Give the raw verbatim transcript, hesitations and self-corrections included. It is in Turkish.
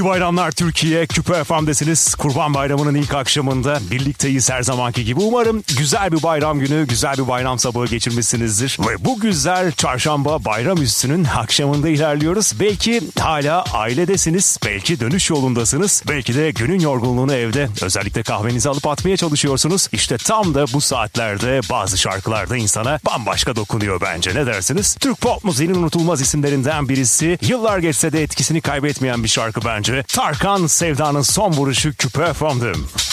İyi bayramlar Türkiye. Küpe F M'desiniz. Kurban Bayramı'nın ilk akşamında birlikteyiz her zamanki gibi. Umarım güzel bir bayram günü, güzel bir bayram sabahı geçirmişsinizdir. Ve bu güzel çarşamba bayram üstünün akşamında ilerliyoruz. Belki hala ailedesiniz, belki dönüş yolundasınız, belki de günün yorgunluğunu evde özellikle kahvenizi alıp atmaya çalışıyorsunuz. İşte tam da bu saatlerde bazı şarkılarda insana bambaşka dokunuyor bence. Ne dersiniz? Türk pop müziğinin unutulmaz isimlerinden birisi. Yıllar geçse de etkisini kaybetmeyen bir şarkı bence. Tarkan, Sevda'nın son vuruşu Küpe F M'de.